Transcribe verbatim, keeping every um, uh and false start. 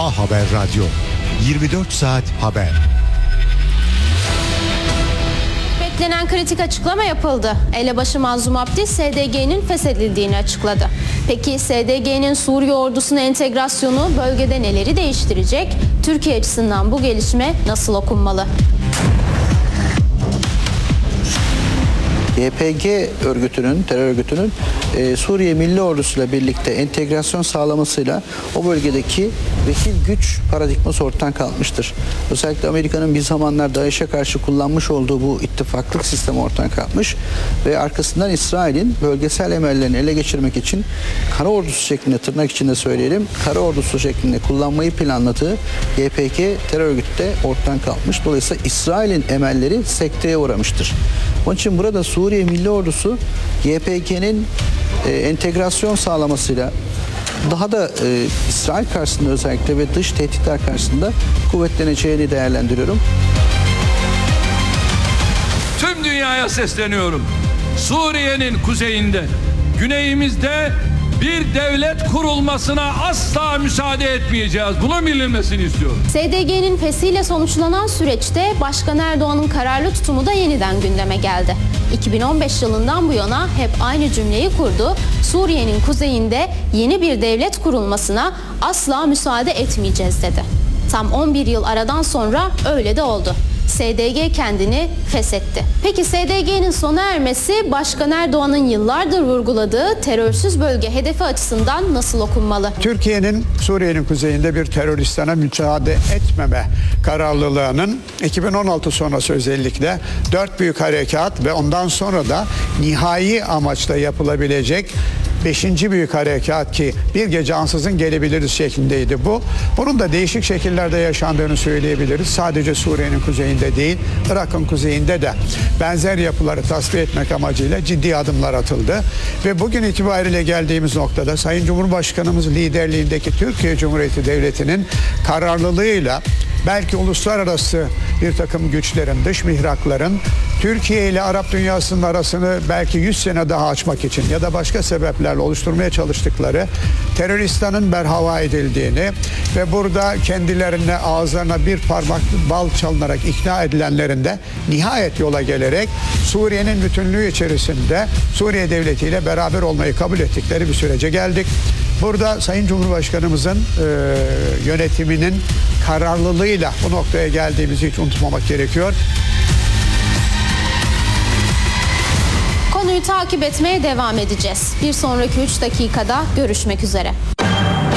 A Haber Radyo, yirmi dört saat haber. Beklenen kritik açıklama yapıldı. Elebaşı Mazlum Abdi S D G'nin feshedildiğini açıkladı. Peki S D G'nin Suriye ordusuna entegrasyonu bölgede neleri değiştirecek? Türkiye açısından bu gelişme nasıl okunmalı? Y P G örgütünün, terör örgütünün e, Suriye Milli Ordusu ile birlikte entegrasyon sağlamasıyla o bölgedeki vekil güç paradigması ortadan kalkmıştır. Özellikle Amerika'nın bir zamanlar DAEŞ'e karşı kullanmış olduğu bu ittifaklık sistemi ortadan kalkmış ve arkasından İsrail'in bölgesel emellerini ele geçirmek için kara ordusu şeklinde, tırnak içinde söyleyelim, kara ordusu şeklinde kullanmayı planladığı Y P G terör örgütü de ortadan kalkmış. Dolayısıyla İsrail'in emelleri sekteye uğramıştır. Onun için burada Suriye Milli Ordusu Y P G'nin e, entegrasyon sağlamasıyla daha da e, İsrail karşısında özellikle ve dış tehditler karşısında kuvvetleneceğini değerlendiriyorum. Tüm dünyaya sesleniyorum. Suriye'nin kuzeyinde, güneyimizde bir devlet kurulmasına asla müsaade etmeyeceğiz. Bunun bilinmesini istiyorum. S D G'nin feshiyle sonuçlanan süreçte Başkan Erdoğan'ın kararlı tutumu da yeniden gündeme geldi. iki bin on beş yılından bu yana hep aynı cümleyi kurdu. Suriye'nin kuzeyinde yeni bir devlet kurulmasına asla müsaade etmeyeceğiz dedi. Tam on bir yıl aradan sonra öyle de oldu. S D G kendini feshetti. Peki S D G'nin sona ermesi Başkan Erdoğan'ın yıllardır vurguladığı terörsüz bölge hedefi açısından nasıl okunmalı? Türkiye'nin Suriye'nin kuzeyinde bir teröristana müsaade etmeme kararlılığının iki bin on altı sonrası özellikle dört büyük harekat ve ondan sonra da nihai amaçla yapılabilecek beşinci büyük harekat ki bir gece ansızın gelebiliriz şeklindeydi bu. Bunun da değişik şekillerde yaşandığını söyleyebiliriz. Sadece Suriye'nin kuzeyinde değil, Irak'ın kuzeyinde de benzer yapıları tasfiye etmek amacıyla ciddi adımlar atıldı. Ve bugün itibariyle geldiğimiz noktada Sayın Cumhurbaşkanımız liderliğindeki Türkiye Cumhuriyeti Devleti'nin kararlılığıyla belki uluslararası bir takım güçlerin, dış mihrakların Türkiye ile Arap dünyasının arasını belki yüz sene daha açmak için ya da başka sebeplerle oluşturmaya çalıştıkları teröristanın berhava edildiğini ve burada kendilerine ağızlarına bir parmak bal çalınarak ikna edilenlerin de nihayet yola gelerek Suriye'nin bütünlüğü içerisinde Suriye Devleti ile beraber olmayı kabul ettikleri bir sürece geldik. Burada Sayın Cumhurbaşkanımızın e, yönetiminin kararlılığıyla bu noktaya geldiğimizi hiç unutmamak gerekiyor. Konuyu takip etmeye devam edeceğiz. Bir sonraki üç dakikada görüşmek üzere.